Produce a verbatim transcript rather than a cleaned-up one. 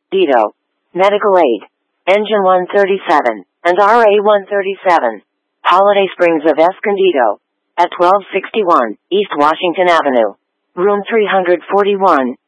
Dito. Medical Aid. Engine one thirty-seven, and R A one thirty-seven. Holiday Springs of Escondido. At twelve sixty-one, East Washington Avenue. Room three forty-one.